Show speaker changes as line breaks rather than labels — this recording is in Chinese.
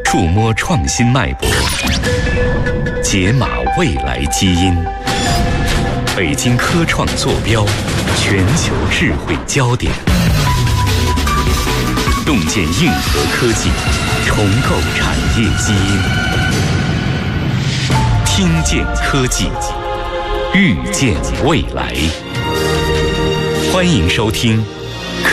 触摸创新脉搏，解码未来基因。北京科创坐标，全球智慧焦点。洞见硬核科技，重构产业基因。听见科技，预见未来。欢迎收听